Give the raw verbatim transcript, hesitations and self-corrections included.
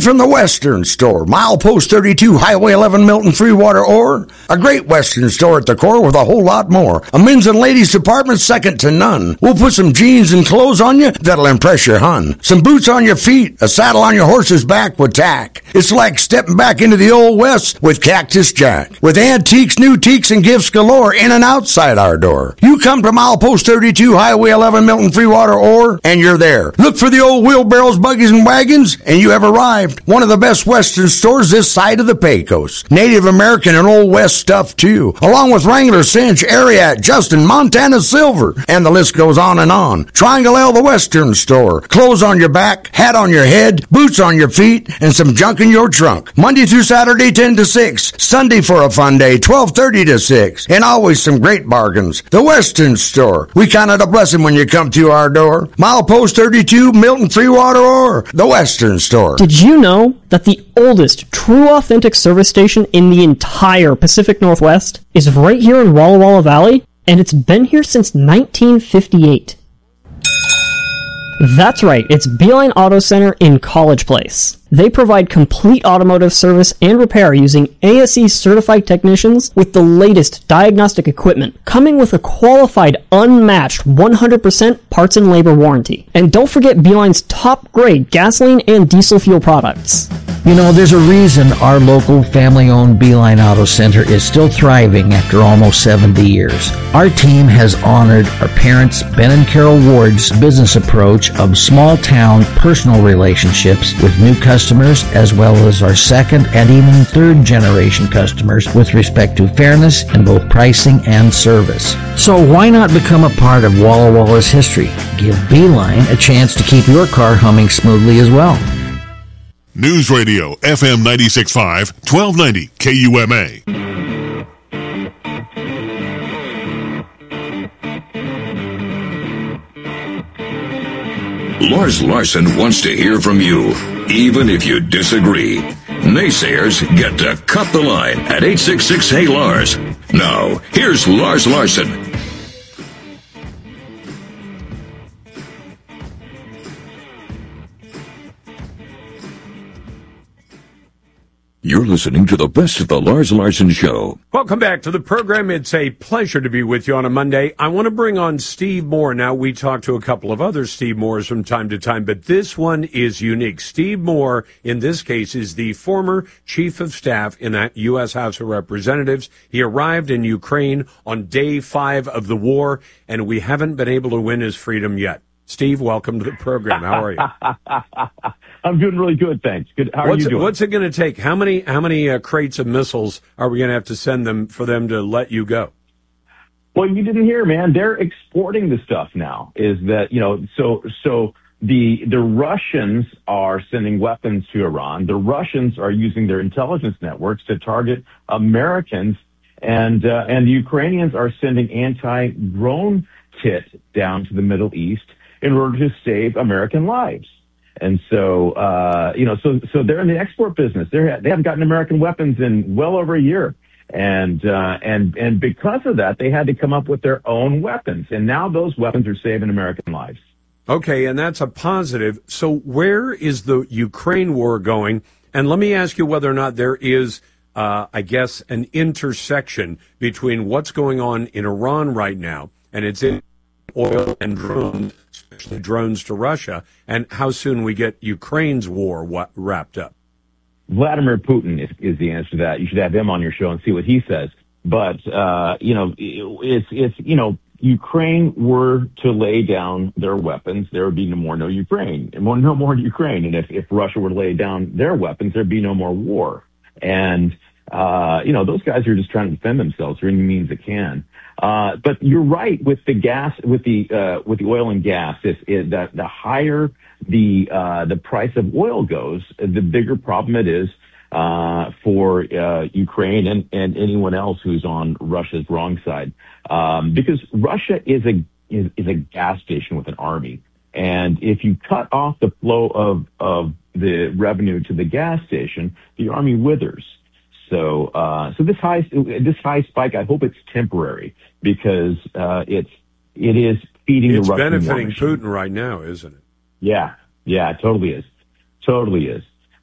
from the Western Store, milepost thirty-two, Highway eleven, Milton, Freewater, or a great Western store at the core with a whole lot more. A men's and ladies department second to none. We'll put some jeans and clothes on you that'll impress your hun. Some boots on your feet, a saddle on your horse's back with tack. It's like stepping back into the old West with Cactus Jack. With antiques, new teaks, and gifts galore in and outside our door. You come to milepost thirty-two, Highway eleven, Milton, Freewater, or, and you're there. Look for the old wheelbarrows, buggies, and wagons, and you have arrived. One of the best Western stores this side of the Pecos. Native American and Old West stuff, too. Along with Wrangler, Cinch, Ariat, Justin, Montana Silver, and the list goes on and on. Triangle L, the Western Store. Clothes on your back, hat on your head, boots on your feet, and some junk in your trunk. Monday through Saturday, ten to six. Sunday for a fun day, twelve thirty to six. And always some great bargains. The Western Store. We count it a blessing when you come to our door. Milepost thirty-two, Milton, Freewater, or the Western Store. Did you know that the oldest true authentic service station in the entire Pacific Northwest is right here in Walla Walla Valley? And it's been here since nineteen fifty-eight. That's right, it's Beeline Auto Center in College Place. They provide complete automotive service and repair using A S E certified technicians with the latest diagnostic equipment, coming with a qualified, unmatched one hundred percent parts and labor warranty. And don't forget Beeline's top-grade gasoline and diesel fuel products. You know, there's a reason our local family-owned Beeline Auto Center is still thriving after almost seventy years. Our team has honored our parents, Ben and Carol Ward's business approach of small-town personal relationships with new customers, as well as our second and even third-generation customers with respect to fairness in both pricing and service. So why not become a part of Walla Walla's history? Give Beeline a chance to keep your car humming smoothly as well. News Radio, F M ninety-six point five, twelve ninety K U M A. Lars Larson wants to hear from you, even if you disagree. Naysayers get to cut the line at eight six six, Hey Lars. Now, here's Lars Larson. You're listening to the best of the Lars Larson Show. Welcome back to the program. It's a pleasure to be with you on a Monday. I want to bring on Steve Moore. Now, we talk to a couple of other Steve Moores from time to time, but this one is unique. Steve Moore, in this case, is the former chief of staff in the U S House of Representatives. He arrived in Ukraine on day five of the war, and we haven't been able to win his freedom yet. Steve, welcome to the program. How are you? I'm doing really good, thanks. Good. How are what's you doing? It, what's it going to take? How many how many uh, crates of missiles are we going to have to send them for them to let you go? Well, you didn't hear, man. They're exporting the stuff now. Is that, you know, so so the the Russians are sending weapons to Iran. The Russians are using their intelligence networks to target Americans, and uh, and the Ukrainians are sending anti-drone kit down to the Middle East in order to save American lives. And so, uh, you know, so, so they're in the export business. They're, they haven't gotten American weapons in well over a year. And, uh, and, and because of that, they had to come up with their own weapons. And now those weapons are saving American lives. Okay. And that's a positive. So where is the Ukraine war going? And let me ask you whether or not there is, uh, I guess, an intersection between what's going on in Iran right now, and it's in oil and drones, especially drones to Russia, and how soon we get Ukraine's war wa- wrapped up. Vladimir Putin is, is the answer to that. You should have him on your show and see what he says. But, uh, you know, it's, it's, you know, Ukraine were to lay down their weapons, there would be no more no Ukraine, and more, no more Ukraine. And if, if Russia were to lay down their weapons, there'd be no more war. And, uh, you know, those guys are just trying to defend themselves through any means they can. Uh, but you're right with the gas, with the, uh, with the oil and gas. If, if the, the higher the, uh, the price of oil goes, the bigger problem it is, uh, for, uh, Ukraine and, and anyone else who's on Russia's wrong side. Um, because Russia is a, is, is a gas station with an army. And if you cut off the flow of, of the revenue to the gas station, the army withers. So, uh, so this high, this high spike, I hope it's temporary because, uh, it's, it is feeding it's the Russian war machine. It's benefiting Putin right now, isn't it? Yeah. Yeah, it totally is. Totally is.